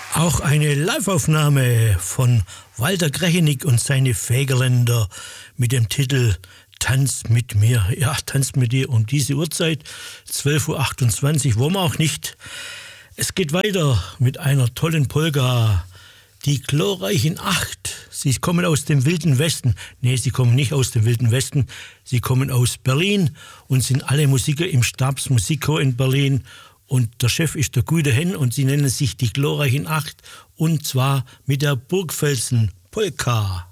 Auch eine Liveaufnahme von Walter Krechenick und seine Fägerländer mit dem Titel Tanz mit mir. Ja, Tanz mit dir um diese Uhrzeit, 12.28 Uhr, wo man auch nicht. Es geht weiter mit einer tollen Polka. Die glorreichen Acht. Sie kommen aus dem Wilden Westen. Nee, sie kommen nicht aus dem Wilden Westen. Sie kommen aus Berlin und sind alle Musiker im Stabsmusikchor in Berlin. Und der Chef ist der gute Hen und sie nennen sich die glorreichen Acht. Und zwar mit der Burgfelsen Polka.